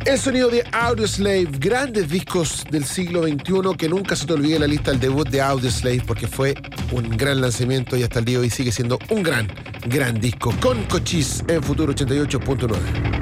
El sonido de Audioslave, grandes discos del siglo XXI, que nunca se te olvide la lista del debut de Audioslave, porque fue un gran lanzamiento y hasta el día de hoy sigue siendo un gran disco. Con Cochise en Futuro 88.9.